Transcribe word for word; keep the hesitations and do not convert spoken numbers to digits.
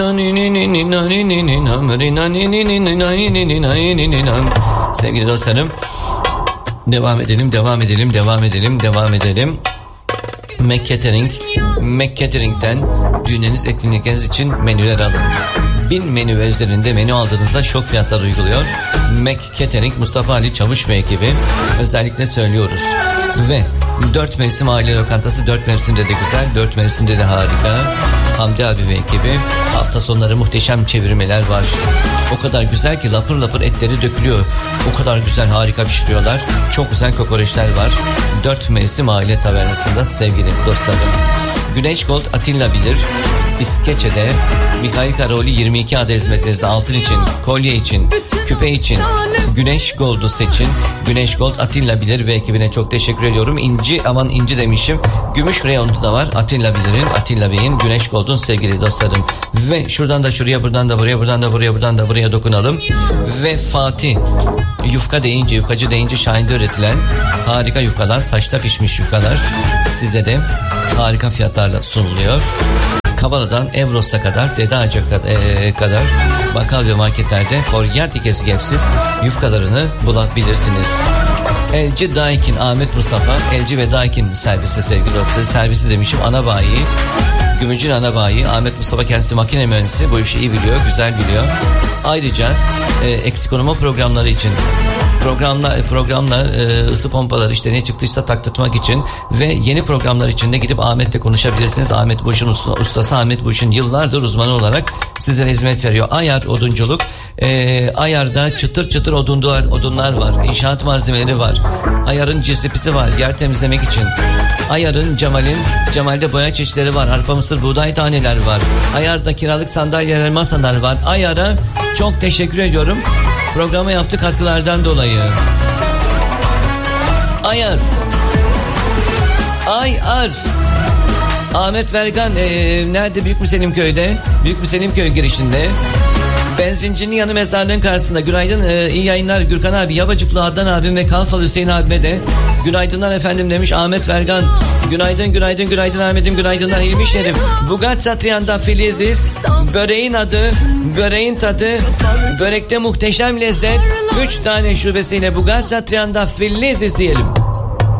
Sevgili dostlarım, devam edelim, devam edelim, devam edelim, devam edelim. Mac Catering, Mac Catering'den düğünleriniz, etkinlikleriniz için menüler alın. Bin menü ve üzerinde menü aldığınızda şok fiyatlar uyguluyor. Mac Catering, Mustafa Ali Çavuş ve ekibi özellikle söylüyoruz. Ve dört mevsim aile lokantası, dört mevsimde de güzel, dört mevsimde de harika. Hamdi abi ve ekibi, hafta sonları muhteşem çevirmeler var. O kadar güzel ki lapır lapır etleri dökülüyor. O kadar güzel, harika pişiriyorlar. Çok güzel kokoreçler var. Dört mevsim aile tavernasında sevgili dostlarım. Güneş Gold Atilla bilir. İskeçe'de Mihail Karaoğlu yirmi iki adet hizmetinizde altın için, kolye için, küpe için Güneş Gold'u seçin. Güneş Gold Atilla bilir ve ekibine çok teşekkür ediyorum. İnci, aman inci demişim. Gümüş reyonlu da var. Atilla Bilir'in, Atilla Bey'in, Güneş Gold'un sevgili dostlarım. Ve şuradan da şuraya, buradan da buraya, buradan da buraya, buradan da buraya dokunalım. Ve Fatih, yufka deyince, yufkacı deyince Şahin'de üretilen harika yufkalar, saçta pişmiş yufkalar sizde de harika fiyatlarla sunuluyor. Kavala'dan Evros'a kadar, Dede Ağaca kadar bakkal ve marketlerde Forgyati kesigepsiz yufkalarını bulabilirsiniz. Elci Daikin, Ahmet Mustafa, Elci ve Daikin servisi sevgili dostlar. Servisi demişim, ana bayi. Gümüş'ün ana bayi. Ahmet Mustafa kendisi makine mühendisi. Bu işi iyi biliyor, güzel biliyor. Ayrıca e, eksik olma programları için programla programla e, ısı pompaları işte ne çıktıysa taktırmak için ve yeni programlar için de gidip Ahmet'le konuşabilirsiniz. Ahmet bu işin usta, ustası, Ahmet bu işin yıllardır uzmanı olarak sizlere hizmet veriyor. Ayar odunculuk, e, Ayar'da çıtır çıtır odunlar, odunlar var, inşaat malzemeleri var, Ayar'ın cisipisi var yer temizlemek için, Ayar'ın Cemal'in Cemal'de boya çeşitleri var, arpa mısır buğday taneler var, Ayar'da kiralık sandalyeler, masalar var. Ayar'a çok teşekkür ediyorum programa yaptığı katkılardan dolayı. Ayar. Ayar. Ahmet Vergan e, nerede? Büyükmüselimköy'de. Büyükmüselimköy girişinde. Benzincinin yanı mezarlığın karşısında. Günaydın, e, iyi yayınlar Gürkan abi, Yabacıklı Adnan abim ve Kalfalı Hüseyin abime de günaydınlar efendim demiş Ahmet Vergan. Günaydın, günaydın, günaydın Ahmet'im, günaydınlar Hilmi Şerif. Bugatti Satriyan'da Filiz'diz. Böreğin adı, böreğin tadı, börekte muhteşem lezzet. Üç tane şubesiyle Bugatti Satriyan'da Filiz'diz diyelim.